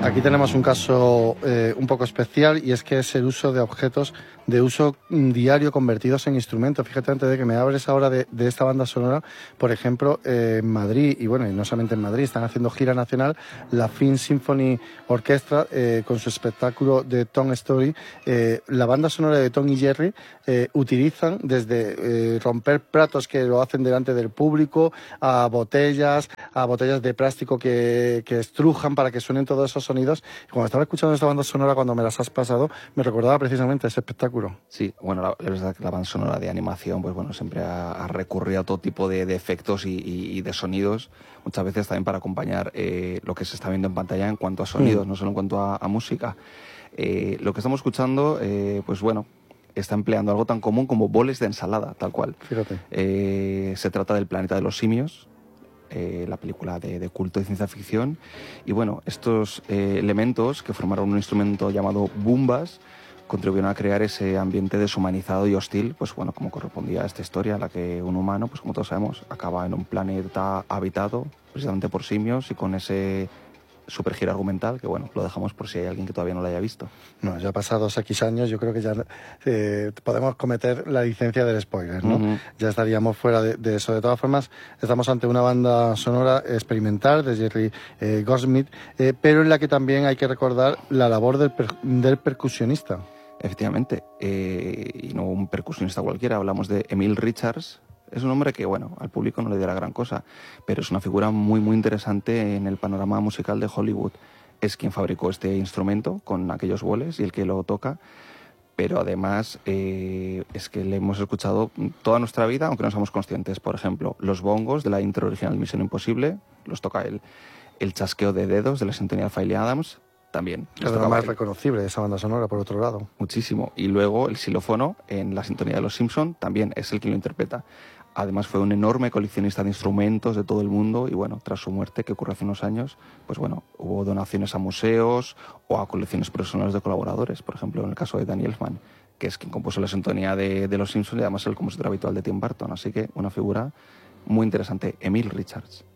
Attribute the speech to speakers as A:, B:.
A: Aquí tenemos un caso un poco especial, y es que es el uso de objetos de uso diario convertidos en instrumentos. Fíjate, antes de que me hables ahora de esta banda sonora, por ejemplo, en Madrid, y bueno, y no solamente en Madrid, están haciendo gira nacional, la Film Symphony Orchestra, con su espectáculo de Tom Story. La banda sonora de Tom y Jerry utilizan desde romper platos que lo hacen delante del público, a botellas de plástico que estrujan para que suenen todos esos sonidos. Y cuando estaba escuchando esta banda sonora, cuando me las has pasado, me recordaba precisamente ese espectáculo.
B: Sí, bueno, la verdad es que la banda sonora de animación, pues bueno, siempre ha recurrido a todo tipo de efectos y de sonidos, muchas veces también para acompañar lo que se está viendo en pantalla en cuanto a sonidos, no solo en cuanto a música. Lo que estamos escuchando, pues bueno, está empleando algo tan común como boles de ensalada, tal cual.
A: Fíjate.
B: Se trata del Planeta de los Simios, la película de culto de ciencia ficción. Y bueno, estos elementos que formaron un instrumento llamado Boombas contribuyeron a crear ese ambiente deshumanizado y hostil, pues bueno, como correspondía a esta historia, en la que un humano, pues como todos sabemos, acaba en un planeta habitado precisamente por simios y con ese supergiro argumental que, bueno, lo dejamos por si hay alguien que todavía no lo haya visto.
A: No, ya pasados X años, yo creo que ya podemos cometer la licencia del spoiler, ¿no? Ya estaríamos fuera de eso. De todas formas, estamos ante una banda sonora experimental de Jerry Goldsmith, pero en la que también hay que recordar la labor del percusionista.
B: Efectivamente, y no un percusionista cualquiera, hablamos de Emil Richards. Es un hombre que, bueno, al público no le dirá gran cosa, pero es una figura muy, muy interesante en el panorama musical de Hollywood. Es quien fabricó este instrumento con aquellos boles y el que lo toca, pero además es que le hemos escuchado toda nuestra vida, aunque no somos conscientes. Por ejemplo, los bongos de la intro original de Misión Imposible los toca él. El chasqueo de dedos de la sintonía de Phil Adams también.
A: Es lo más reconocible de esa banda sonora, por otro lado.
B: Muchísimo. Y luego el xilófono en la sintonía de Los Simpson también es el que lo interpreta. Además fue un enorme coleccionista de instrumentos de todo el mundo y bueno, tras su muerte, que ocurrió hace unos años, pues bueno, hubo donaciones a museos o a colecciones personales de colaboradores. Por ejemplo, en el caso de Danny Elfman, que es quien compuso la sintonía de Los Simpson y además el compositor habitual de Tim Burton. Así que una figura muy interesante, Emil Richards.